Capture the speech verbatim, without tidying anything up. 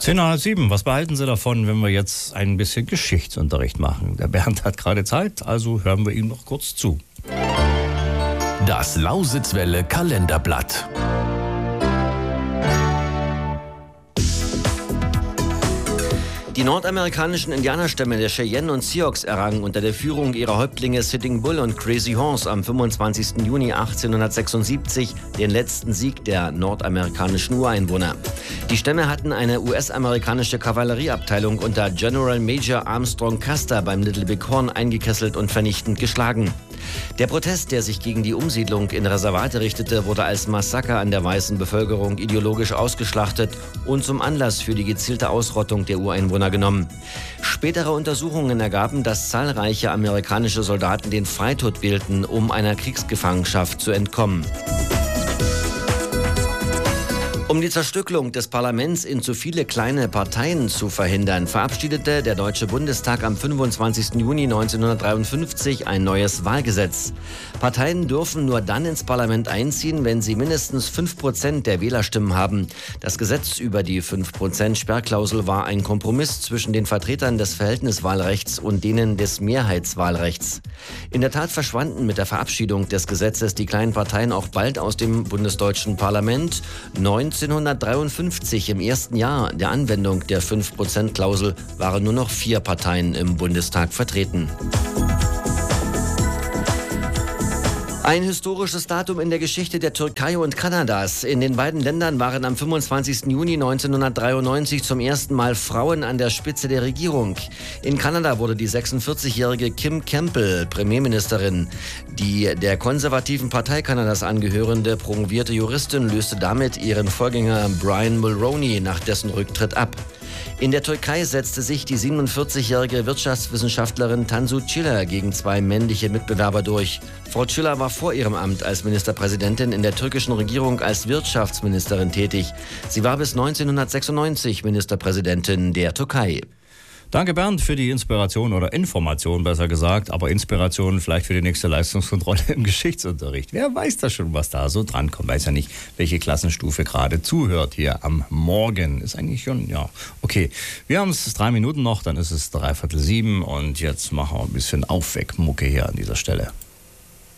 Zehn nach halb sieben. Was behalten Sie davon, wenn wir jetzt ein bisschen Geschichtsunterricht machen? Der Bernd hat gerade Zeit, also hören wir ihm noch kurz zu. Das Lausitzwelle Kalenderblatt. Die nordamerikanischen Indianerstämme der Cheyenne und Sioux errangen unter der Führung ihrer Häuptlinge Sitting Bull und Crazy Horse am fünfundzwanzigsten Juni achtzehnhundertsechsundsiebzig den letzten Sieg der nordamerikanischen Ureinwohner. Die Stämme hatten eine U S-amerikanische Kavallerieabteilung unter General Major Armstrong Custer beim Little Big Horn eingekesselt und vernichtend geschlagen. Der Protest, der sich gegen die Umsiedlung in Reservate richtete, wurde als Massaker an der weißen Bevölkerung ideologisch ausgeschlachtet und zum Anlass für die gezielte Ausrottung der Ureinwohner genommen. Spätere Untersuchungen ergaben, dass zahlreiche amerikanische Soldaten den Freitod wählten, um einer Kriegsgefangenschaft zu entkommen. Um die Zerstückelung des Parlaments in zu viele kleine Parteien zu verhindern, verabschiedete der Deutsche Bundestag am fünfundzwanzigsten Juni neunzehnhundertdreiundfünfzig ein neues Wahlgesetz. Parteien dürfen nur dann ins Parlament einziehen, wenn sie mindestens fünf Prozent der Wählerstimmen haben. Das Gesetz über die fünf Prozent Sperrklausel war ein Kompromiss zwischen den Vertretern des Verhältniswahlrechts und denen des Mehrheitswahlrechts. In der Tat verschwanden mit der Verabschiedung des Gesetzes die kleinen Parteien auch bald aus dem bundesdeutschen Parlament. neunzehnhundertdreiundfünfzig, im ersten Jahr der Anwendung der fünf Prozent Klausel, waren nur noch vier Parteien im Bundestag vertreten. Ein historisches Datum in der Geschichte der Türkei und Kanadas. In den beiden Ländern waren am fünfundzwanzigsten Juni neunzehnhundertdreiundneunzig zum ersten Mal Frauen an der Spitze der Regierung. In Kanada wurde die sechsundvierzigjährige Kim Campbell Premierministerin. Die der konservativen Partei Kanadas angehörende promovierte Juristin löste damit ihren Vorgänger Brian Mulroney nach dessen Rücktritt ab. In der Türkei setzte sich die siebenundvierzigjährige Wirtschaftswissenschaftlerin Tansu Çiller gegen zwei männliche Mitbewerber durch. Frau Çiller war vor ihrem Amt als Ministerpräsidentin in der türkischen Regierung als Wirtschaftsministerin tätig. Sie war bis neunzehnhundertsechsundneunzig Ministerpräsidentin der Türkei. Danke Bernd für die Inspiration oder Information, besser gesagt, aber Inspiration vielleicht für die nächste Leistungskontrolle im Geschichtsunterricht. Wer weiß da schon, was da so drankommt. Weiß ja nicht, welche Klassenstufe gerade zuhört hier am Morgen. Ist eigentlich schon, ja, okay. Wir haben es drei Minuten noch, dann ist es dreiviertel sieben und jetzt machen wir ein bisschen Aufweckmucke hier an dieser Stelle.